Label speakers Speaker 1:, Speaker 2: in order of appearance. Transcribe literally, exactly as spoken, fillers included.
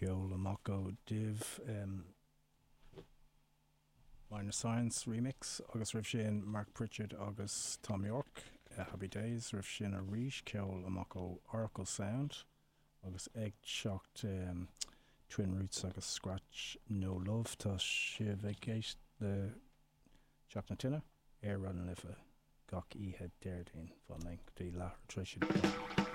Speaker 1: ceol amach ó Div um, Minor Science Remix agus rih sin Mark Pritchard agus Tom York uh, Happy Days rih sin a ríis ceol amach ó Oracle Sound agus ag seacht um, Twin Roots agus Scratch No Love tá si bheith géist le seach na tinine ar ran lifa gach ihe déirdaon fan ag dtí lethar tríisiúil.